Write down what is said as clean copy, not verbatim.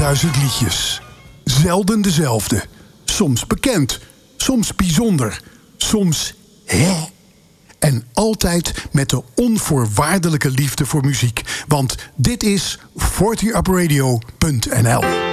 100.000 liedjes. Zelden dezelfde. Soms bekend, soms bijzonder, soms hè. En altijd met de onvoorwaardelijke liefde voor muziek. Want dit is 40upradio.nl.